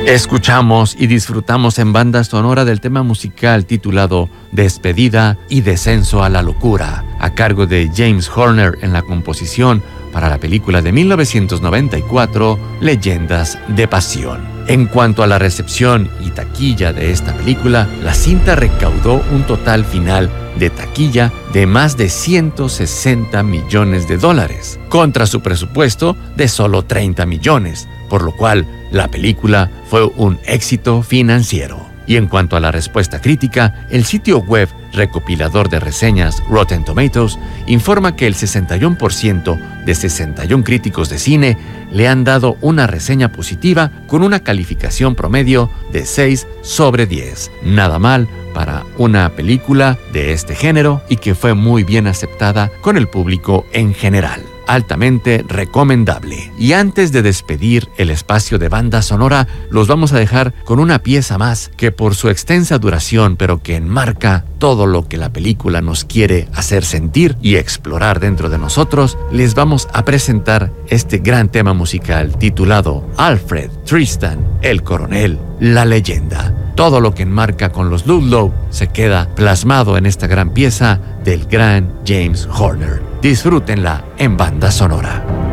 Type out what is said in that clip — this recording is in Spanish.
Escuchamos y disfrutamos en banda sonora del tema musical titulado Despedida y Descenso a la Locura, a cargo de James Horner en la composición para la película de 1994, Leyendas de Pasión. En cuanto a la recepción y taquilla de esta película, la cinta recaudó un total final de taquilla de más de $160 millones, contra su presupuesto de solo $30 millones, por lo cual la película fue un éxito financiero. Y en cuanto a la respuesta crítica, el sitio web recopilador de reseñas Rotten Tomatoes informa que el 61% de 61 críticos de cine le han dado una reseña positiva con una calificación promedio de 6 sobre 10. Nada mal para una película de este género y que fue muy bien aceptada con el público en general. Altamente recomendable. Y antes de despedir el espacio de banda sonora, los vamos a dejar con una pieza más que por su extensa duración, pero que enmarca todo lo que la película nos quiere hacer sentir y explorar dentro de nosotros, les vamos a presentar este gran tema musical titulado Alfred, Tristan, el coronel, la leyenda. Todo lo que enmarca con los Ludlow se queda plasmado en esta gran pieza del gran James Horner. Disfrútenla en banda sonora.